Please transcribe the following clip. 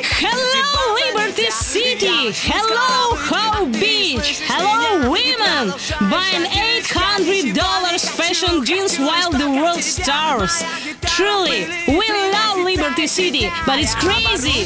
Hello, Liberty City! Hello, How Beach! Hello, women! Buying $800 fashion jeans while the world starves! Truly, we love Liberty City, but it's crazy!